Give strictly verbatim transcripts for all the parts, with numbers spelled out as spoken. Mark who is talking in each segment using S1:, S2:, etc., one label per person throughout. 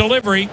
S1: delivery.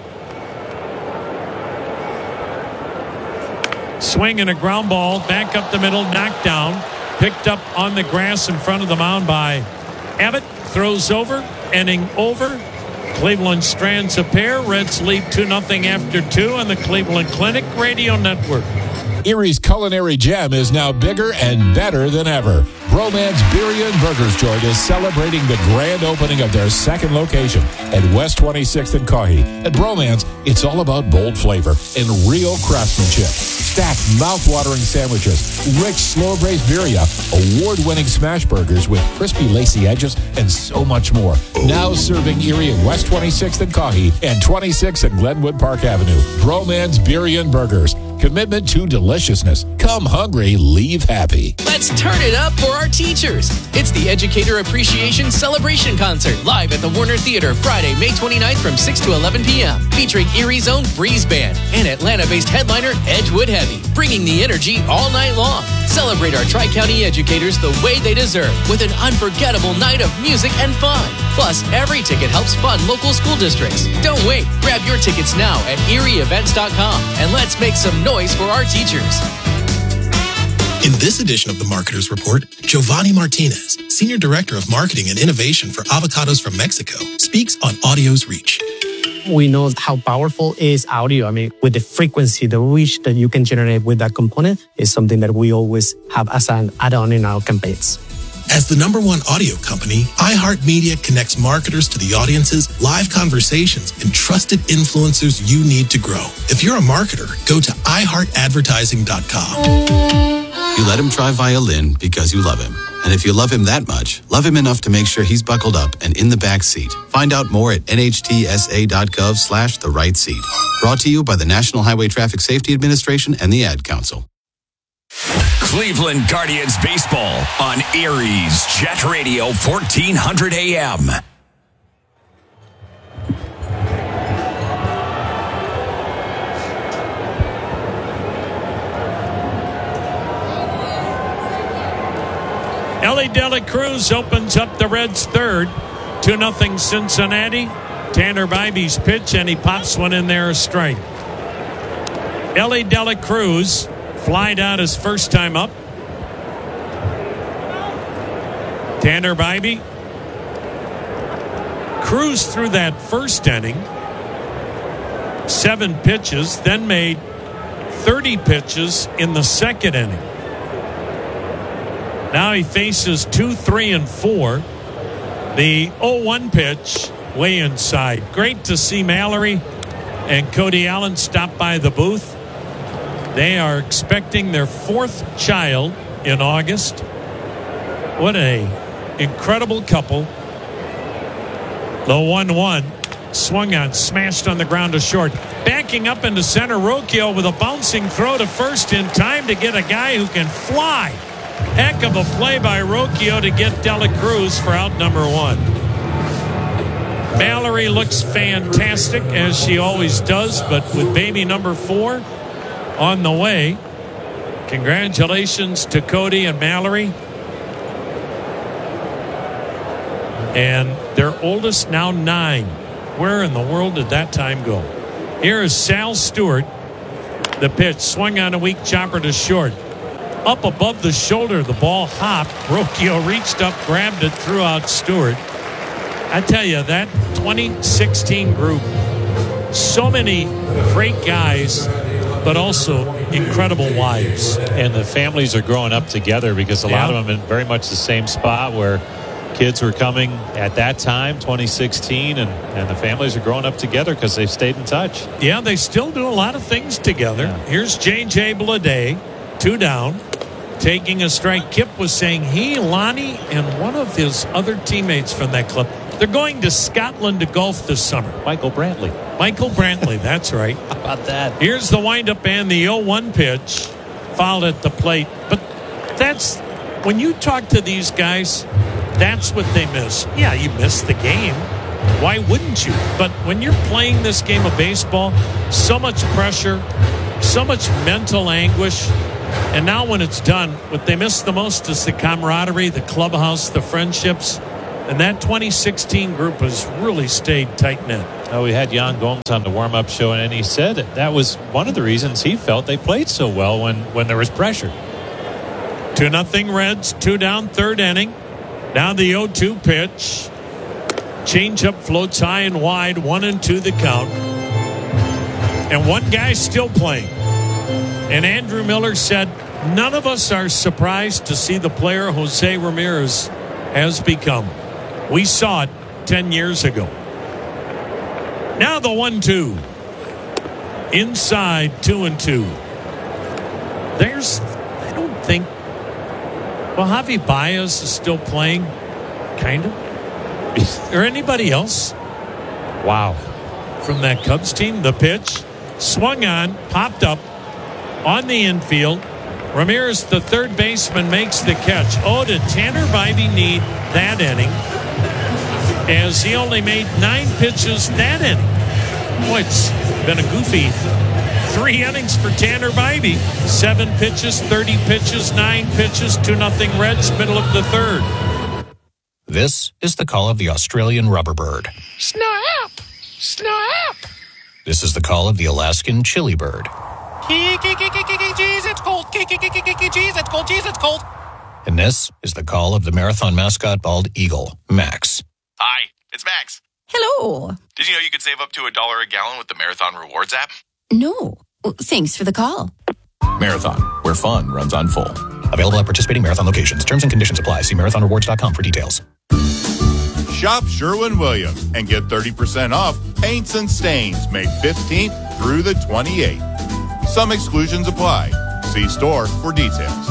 S1: Swing and a ground ball. Back up the middle. Knocked down. Picked up on the grass in front of the mound by Abbott. Throws over. Inning over. Cleveland strands a pair. Reds lead two nothing after two on the Cleveland Clinic Radio Network.
S2: Erie's culinary gem is now bigger and better than ever. Bromance Beer and Burgers Joint is celebrating the grand opening of their second location at West twenty-sixth and Caughey. At Bromance, it's all about bold flavor and real craftsmanship. Stacked, mouth-watering sandwiches, rich, slow-braised birria, award-winning smash burgers with crispy, lacy edges, and so much more. Now serving Erie at West twenty-sixth and Caughey and twenty-sixth and Glenwood Park Avenue. Bromance Beer and Burgers. Commitment to deliciousness. Come hungry, leave happy.
S3: Let's turn it up for our teachers. It's the Educator Appreciation Celebration Concert live at the Warner Theater Friday, May twenty-ninth from six to eleven p.m. featuring Erie's own Breeze Band and Atlanta-based headliner Edgewood Heavy, bringing the energy all night long. Celebrate our Tri-County educators the way they deserve with an unforgettable night of music and fun. Plus, every ticket helps fund local school districts. Don't wait. Grab your tickets now at erie events dot com and let's make some noise for our teachers.
S4: In this edition of the Marketers Report, Giovanni Martinez, Senior Director of Marketing and Innovation for Avocados from Mexico, speaks on audio's reach.
S5: We know how powerful is audio. I mean, with the frequency, the reach that you can generate with that component is something that we always have as an add-on in our campaigns.
S4: As the number one audio company, iHeartMedia connects marketers to the audiences, live conversations, and trusted influencers you need to grow. If you're a marketer, go to i heart advertising dot com.
S6: You let him try violin because you love him. And if you love him that much, love him enough to make sure he's buckled up and in the back seat. Find out more at N H T S A dot gov slash the right seat. Brought to you by the National Highway Traffic Safety Administration and the Ad Council.
S7: Cleveland Guardians baseball on Erie's Jet Radio fourteen hundred A M.
S1: Ellie De La Cruz opens up the Reds' third. two nothing Cincinnati. Tanner Bybee's pitch, and he pops one in there, a strike. Ellie De La Cruz flied out his first time up. Tanner Bybee. Cruz threw that first inning. Seven pitches, then made thirty pitches in the second inning. Now he faces two, three, and four. The oh one pitch way inside. Great to see Mallory and Cody Allen stop by the booth. They are expecting their fourth child in August. What a incredible couple. The one one swung on, smashed on the ground to short. Backing up into center, Rocchio with a bouncing throw to first in time to get a guy who can fly. Heck of a play by Rocchio to get De La Cruz for out number one. Mallory looks fantastic, as she always does, but with baby number four on the way. Congratulations to Cody and Mallory. And their oldest now nine. Where in the world did that time go? Here is Sal Stewart. The pitch swung on a weak chopper to short. Up above the shoulder, the ball hopped. Rocchio reached up, grabbed it, threw out Stewart. I tell you, that twenty sixteen group, so many great guys, but also incredible wives.
S8: And the families are growing up together, because a yeah. lot of them in very much the same spot where kids were coming at that time, twenty sixteen, and, and the families are growing up together because they've stayed in touch.
S1: Yeah, they still do a lot of things together. Yeah. Here's J J Bleday, two down, taking a strike. Kip was saying he, Lonnie, and one of his other teammates from that club, they're going to Scotland to golf this summer.
S8: Michael Brantley.
S1: Michael Brantley, that's right.
S8: How about that?
S1: Here's the windup and the oh one pitch, fouled at the plate. But that's, when you talk to these guys, that's what they miss. Yeah, you miss the game. Why wouldn't you? But when you're playing this game of baseball, so much pressure, so much mental anguish. And now when it's done, what they miss the most is the camaraderie, the clubhouse, the friendships. And that twenty sixteen group has really stayed tight-knit.
S8: Oh, we had Jan Gomes on the warm-up show, and he said that was one of the reasons he felt they played so well when, when there was pressure.
S1: two nothing Reds, two down, third inning. Now the oh two pitch. Changeup floats high and wide, one and two the count. And one guy's still playing. And Andrew Miller said, none of us are surprised to see the player Jose Ramirez has become. We saw it ten years ago. Now the one two. Inside, two and two. There's, I don't think, well, Javi Baez is still playing, kind of. Or anybody else? Wow. From that Cubs team, the pitch swung on, popped up on the infield. Ramirez, the third baseman, makes the catch. Oh, did Tanner Bybee need that inning? As he only made nine pitches that inning. Boy, it's been a goofy three innings for Tanner Bybee. Seven pitches, thirty pitches, nine pitches, two nothing Reds, middle of the third.
S9: This is the call of the Australian rubberbird.
S10: Snap! Snap!
S9: This is the call of the Alaskan chili bird.
S10: Jeez, it's cold. Jeez, it's cold. Jeez, it's cold.
S9: And this is the call of the marathon mascot bald eagle, Max.
S11: Hi, it's Max.
S12: Hello.
S11: Did you know you could save up to a dollar a gallon with the Marathon Rewards app?
S12: No. Well, thanks for the call.
S9: Marathon, where fun runs on full. Available at participating Marathon locations. Terms and conditions apply. See marathon rewards dot com for details.
S13: Shop Sherwin-Williams and get thirty percent off paints and stains May fifteenth through the twenty-eighth. Some exclusions apply. See store for details.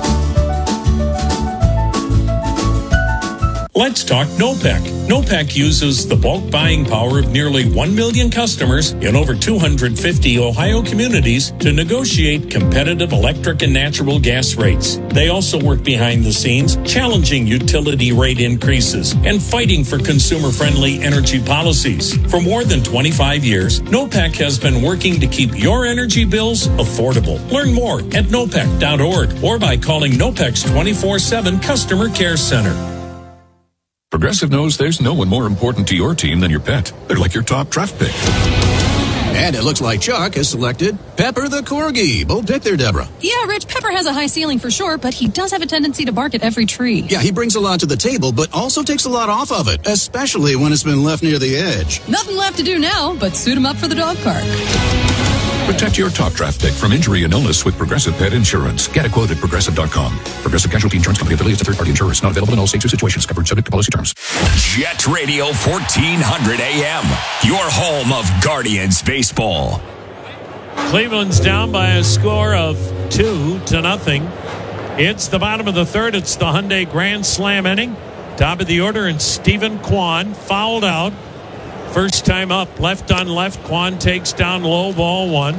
S14: Let's talk NOPEC. NOPEC uses the bulk buying power of nearly one million customers in over two hundred fifty Ohio communities to negotiate competitive electric and natural gas rates. They also work behind the scenes, challenging utility rate increases and fighting for consumer-friendly energy policies. For more than twenty-five years, NOPEC has been working to keep your energy bills affordable. Learn more at nopec dot org or by calling NOPEC's twenty-four seven Customer Care Center.
S15: Progressive knows there's no one more important to your team than your pet. They're like your top draft pick.
S16: And it looks like Chuck has selected Pepper the Corgi. Bold pick there, Deborah.
S17: Yeah, Rich, Pepper has a high ceiling for sure, but he does have a tendency to bark at every tree.
S16: Yeah, he brings a lot to the table, but also takes a lot off of it, especially when it's been left near the edge.
S17: Nothing left to do now but suit him up for the dog park.
S15: Protect your top draft pick from injury and illness with Progressive Pet Insurance. Get a quote at progressive dot com. Progressive Casualty Insurance Company affiliates of third-party insurers. Not available in all states or situations. Covered subject to policy terms.
S7: Jet Radio fourteen hundred A M. Your home of Guardians baseball.
S1: Cleveland's down by a score of two to nothing. It's the bottom of the third. It's the Hyundai Grand Slam inning. Top of the order, and Stephen Kwan fouled out. First time up, left on left. Kwan takes down low, ball one.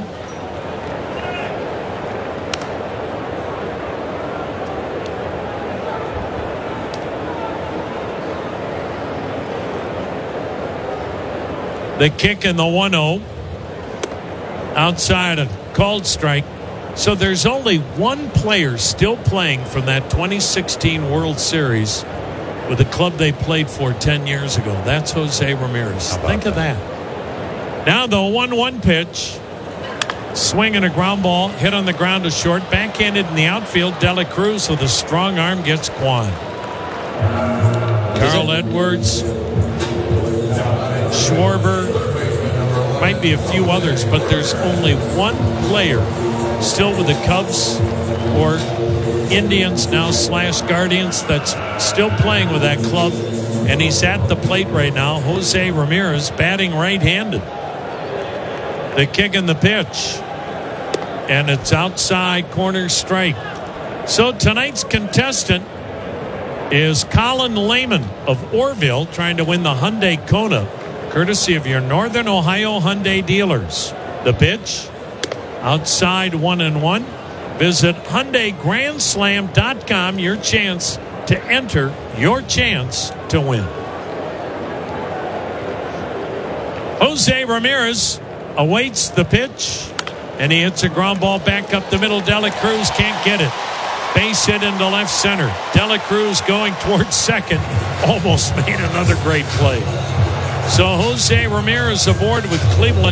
S1: The kick in the one oh. Outside, a called strike. So there's only one player still playing from that twenty sixteen World Series with the club they played for ten years ago. That's Jose Ramirez. Think of that. Now the one one pitch. Swing and a ground ball. Hit on the ground to short. Backhanded in the outfield. Dela Cruz with a strong arm gets Kwan. Carl Edwards. Schwarber. Might be a few others, but there's only one player still with the Cubs or Indians now slash Guardians that's still playing with that club, and he's at the plate right now. Jose Ramirez, batting right-handed. The kick and the pitch, and it's outside, corner strike. So tonight's contestant is Colin Lehman of Orville, trying to win the Hyundai Kona, courtesy of your Northern Ohio Hyundai dealers. The pitch, outside, one and one. Visit Hyundai Grand Slam dot com, your chance to enter, your chance to win. Jose Ramirez awaits the pitch, and he hits a ground ball back up the middle. Dela Cruz can't get it. Base hit into left center. Dela Cruz going towards second. Almost made another great play. So Jose Ramirez aboard with Cleveland.